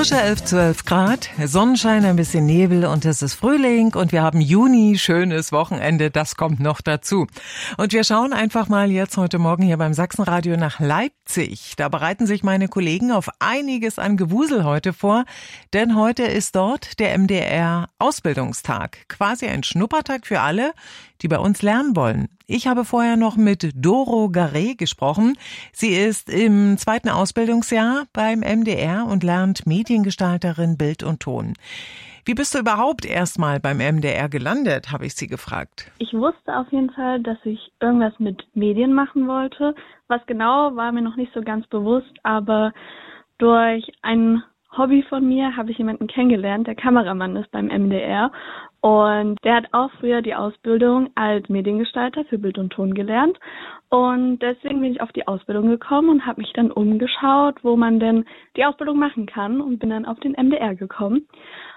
Frische 11, 12 Grad, Sonnenschein, ein bisschen Nebel und es ist Frühling und wir haben Juni, schönes Wochenende, das kommt noch dazu. Und wir schauen einfach mal jetzt heute Morgen hier beim Sachsenradio nach Leipzig. Da bereiten sich meine Kollegen auf einiges an Gewusel heute vor, denn heute ist dort der MDR-Ausbildungstag. Quasi ein Schnuppertag für alle, die bei uns lernen wollen. Ich habe vorher noch mit Doro Garret gesprochen. Sie ist im 2. Ausbildungsjahr beim MDR und lernt Mediengestalterin Bild und Ton. Wie bist du überhaupt erstmal beim MDR gelandet, habe ich sie gefragt. Ich wusste auf jeden Fall, dass ich irgendwas mit Medien machen wollte. Was genau, war mir noch nicht so ganz bewusst, aber durch ein Hobby von mir habe ich jemanden kennengelernt, der Kameramann ist beim MDR und der hat auch früher die Ausbildung als Mediengestalter für Bild und Ton gelernt und deswegen bin ich auf die Ausbildung gekommen und habe mich dann umgeschaut, wo man denn die Ausbildung machen kann und bin dann auf den MDR gekommen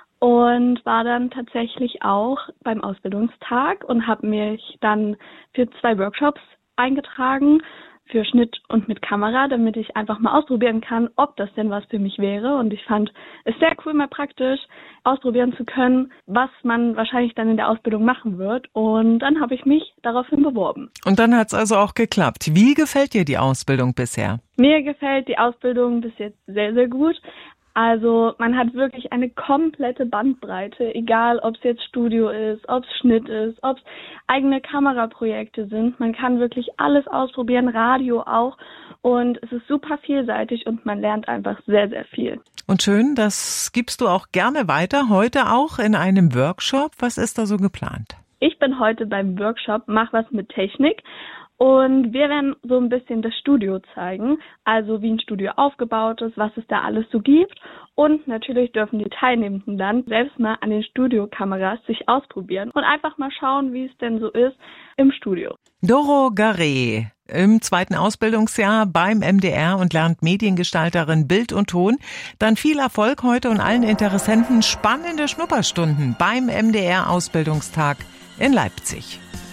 und war dann tatsächlich auch beim Ausbildungstag und habe mich dann für 2 Workshops eingetragen, für Schnitt und mit Kamera, damit ich einfach mal ausprobieren kann, ob das denn was für mich wäre. Und ich fand es sehr cool, mal praktisch ausprobieren zu können, was man wahrscheinlich dann in der Ausbildung machen wird. Und dann habe ich mich daraufhin beworben. Und dann hat es also auch geklappt. Wie gefällt dir die Ausbildung bisher? Mir gefällt die Ausbildung bis jetzt sehr, sehr gut. Also man hat wirklich eine komplette Bandbreite, egal ob es jetzt Studio ist, ob es Schnitt ist, ob es eigene Kameraprojekte sind. Man kann wirklich alles ausprobieren, Radio auch. Und es ist super vielseitig und man lernt einfach sehr, sehr viel. Und schön, das gibst du auch gerne weiter, heute auch in einem Workshop. Was ist da so geplant? Ich bin heute beim Workshop Mach was mit Technik. Und wir werden so ein bisschen das Studio zeigen, also wie ein Studio aufgebaut ist, was es da alles so gibt. Und natürlich dürfen die Teilnehmenden dann selbst mal an den Studiokameras sich ausprobieren und einfach mal schauen, wie es denn so ist im Studio. Doro Garret im 2. Ausbildungsjahr beim MDR und lernt Mediengestalterin Bild und Ton. Dann viel Erfolg heute und allen Interessenten spannende Schnupperstunden beim MDR-Ausbildungstag in Leipzig.